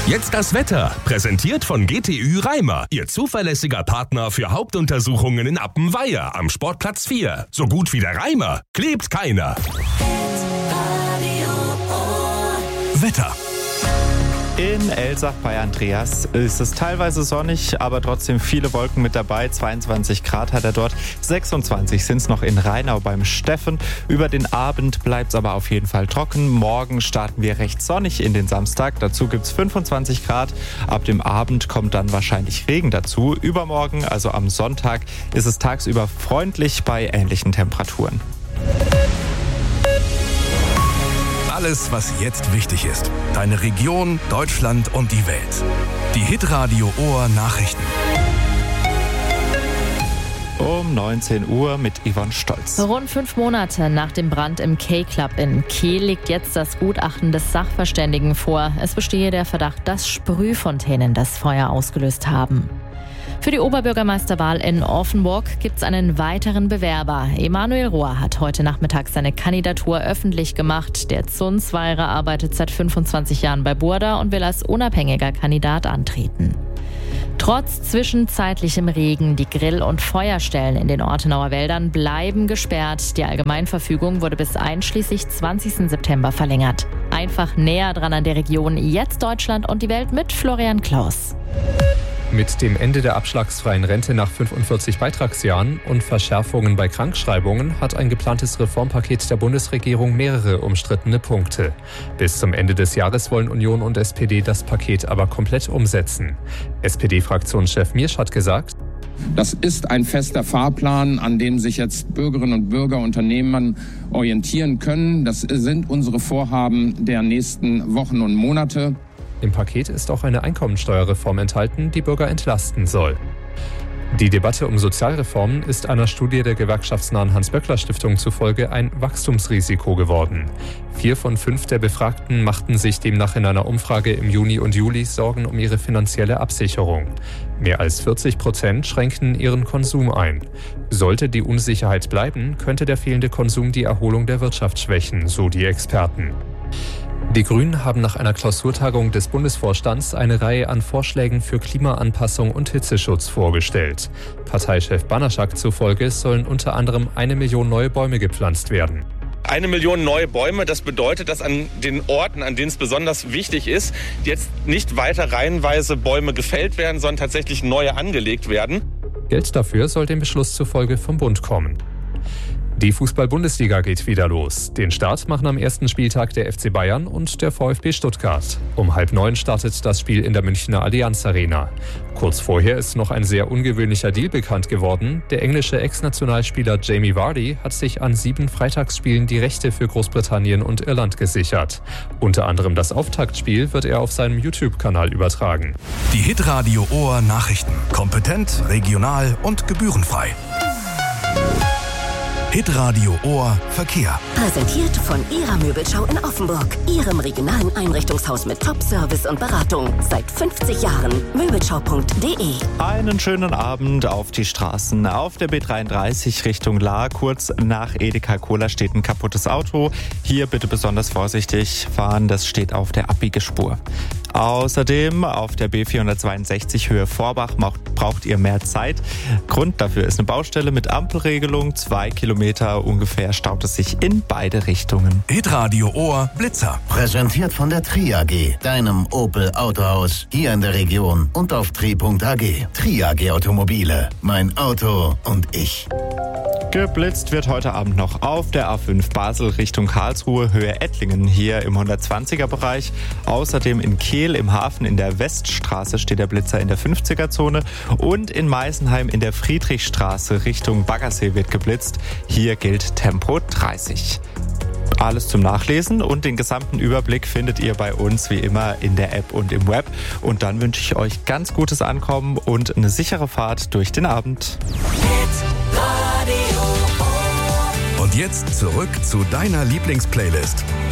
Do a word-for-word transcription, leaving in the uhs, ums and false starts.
Jetzt das Wetter, präsentiert von G T Ü Reimer, Ihr zuverlässiger Partner für Hauptuntersuchungen in Appenweier am Sportplatz vier. So gut wie der Reimer klebt keiner. Wetter. In Elsach bei Andreas ist es teilweise sonnig, aber trotzdem viele Wolken mit dabei. zweiundzwanzig Grad hat er dort, sechsundzwanzig sind es noch in Rheinau beim Steffen. Über den Abend bleibt es aber auf jeden Fall trocken. Morgen starten wir recht sonnig in den Samstag. Dazu gibt es fünfundzwanzig Grad. Ab dem Abend kommt dann wahrscheinlich Regen dazu. Übermorgen, also am Sonntag, ist es tagsüber freundlich bei ähnlichen Temperaturen. Alles, was jetzt wichtig ist. Deine Region, Deutschland und die Welt. Die Hitradio Ohr Nachrichten. Um neunzehn Uhr mit Yvonne Stolz. Rund fünf Monate nach dem Brand im K-Club in Kehl liegt jetzt das Gutachten des Sachverständigen vor. Es bestehe der Verdacht, dass Sprühfontänen das Feuer ausgelöst haben. Für die Oberbürgermeisterwahl in Offenburg gibt es einen weiteren Bewerber. Emanuel Rohr hat heute Nachmittag seine Kandidatur öffentlich gemacht. Der Zunzweiler arbeitet seit fünfundzwanzig Jahren bei Burda und will als unabhängiger Kandidat antreten. Trotz zwischenzeitlichem Regen, die Grill- und Feuerstellen in den Ortenauer Wäldern bleiben gesperrt. Die Allgemeinverfügung wurde bis einschließlich zwanzigsten September verlängert. Einfach näher dran an der Region, jetzt Deutschland und die Welt mit Florian Klaus. Mit dem Ende der abschlagsfreien Rente nach fünfundvierzig Beitragsjahren und Verschärfungen bei Krankschreibungen hat ein geplantes Reformpaket der Bundesregierung mehrere umstrittene Punkte. Bis zum Ende des Jahres wollen Union und S P D das Paket aber komplett umsetzen. S P D-Fraktionschef Miersch hat gesagt: Das ist ein fester Fahrplan, an dem sich jetzt Bürgerinnen und Bürger, Unternehmen orientieren können. Das sind unsere Vorhaben der nächsten Wochen und Monate. Im Paket ist auch eine Einkommensteuerreform enthalten, die Bürger entlasten soll. Die Debatte um Sozialreformen ist einer Studie der gewerkschaftsnahen Hans-Böckler-Stiftung zufolge ein Wachstumsrisiko geworden. Vier von fünf der Befragten machten sich demnach in einer Umfrage im Juni und Juli Sorgen um ihre finanzielle Absicherung. Mehr als vierzig Prozent schränkten ihren Konsum ein. Sollte die Unsicherheit bleiben, könnte der fehlende Konsum die Erholung der Wirtschaft schwächen, so die Experten. Die Grünen haben nach einer Klausurtagung des Bundesvorstands eine Reihe an Vorschlägen für Klimaanpassung und Hitzeschutz vorgestellt. Parteichef Banaschak zufolge sollen unter anderem eine Million neue Bäume gepflanzt werden. Eine Million neue Bäume, das bedeutet, dass an den Orten, an denen es besonders wichtig ist, jetzt nicht weiter reihenweise Bäume gefällt werden, sondern tatsächlich neue angelegt werden. Geld dafür soll dem Beschluss zufolge vom Bund kommen. Die Fußball-Bundesliga geht wieder los. Den Start machen am ersten Spieltag der F C Bayern und der VfB Stuttgart. Um halb neun startet das Spiel in der Münchner Allianz Arena. Kurz vorher ist noch ein sehr ungewöhnlicher Deal bekannt geworden. Der englische Ex-Nationalspieler Jamie Vardy hat sich an sieben Freitagsspielen die Rechte für Großbritannien und Irland gesichert. Unter anderem das Auftaktspiel wird er auf seinem YouTube-Kanal übertragen. Die Hitradio Ohr Nachrichten. Kompetent, regional und gebührenfrei. Hitradio Ohr Verkehr. Präsentiert von Ihrer Möbelschau in Offenburg. Ihrem regionalen Einrichtungshaus mit Top-Service und Beratung. Seit fünfzig Jahren. Möbelschau punkt de. Einen schönen Abend auf die Straßen. Auf der B dreiunddreißig Richtung Lahr, kurz nach Edeka Cola, steht ein kaputtes Auto. Hier bitte besonders vorsichtig fahren, das steht auf der Abbiegespur. Außerdem auf der B vierhundertzweiundsechzig Höhe Vorbach braucht ihr mehr Zeit. Grund dafür ist eine Baustelle mit Ampelregelung. Zwei Kilometer ungefähr staut es sich in beide Richtungen. Hitradio Ohr Blitzer. Präsentiert von der Tri A G, deinem Opel Autohaus hier in der Region und auf tri punkt a g. Tri A G Automobile, mein Auto und ich. Geblitzt wird heute Abend noch auf der A fünf Basel Richtung Karlsruhe, Höhe Ettlingen, hier im hundertzwanziger Bereich. Außerdem in Kehl im Hafen in der Weststraße steht der Blitzer in der fünfziger Zone. Und in Meisenheim in der Friedrichstraße Richtung Baggersee wird geblitzt. Hier gilt Tempo dreißig. Alles zum Nachlesen und den gesamten Überblick findet ihr bei uns wie immer in der App und im Web. Und dann wünsche ich euch ganz gutes Ankommen und eine sichere Fahrt durch den Abend. Und jetzt zurück zu deiner Lieblingsplaylist.